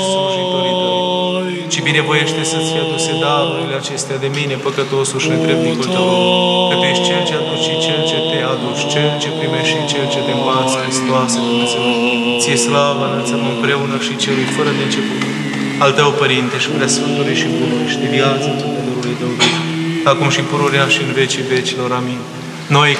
slujitorii tăi. Și binevoiește să-ți fie aduse darurile acestea de mine, păcătosul și neprevnicul tău, că tu ești Cel ce aduci și Cel ce te aduci, Cel ce primești și Cel ce te împarți, Hristoase Dumnezeu. Ție slavă înălțăm împreună și Celui fără de început, al Tău, Părinte, și Preasfântului și Bunului și de viață în Dumnezeului Tău, acum și pururea și în vecii vecilor. Amin. Noi,